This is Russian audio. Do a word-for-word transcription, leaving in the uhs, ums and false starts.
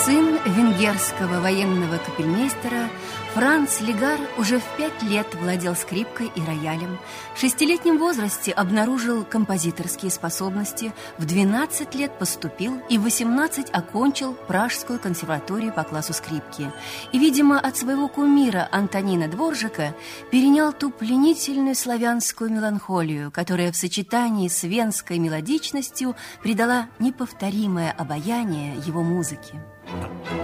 Сын венгерского военного капельмейстера Франц Легар уже в пять лет владел скрипкой и роялем. В шестилетнем возрасте обнаружил композиторские способности, в двенадцать лет поступил и в восемнадцать окончил Пражскую консерваторию по классу скрипки. И, видимо, от своего кумира Антонина Дворжака перенял ту пленительную славянскую меланхолию, которая в сочетании с венской мелодичностью придала неповторимое обаяние его музыке.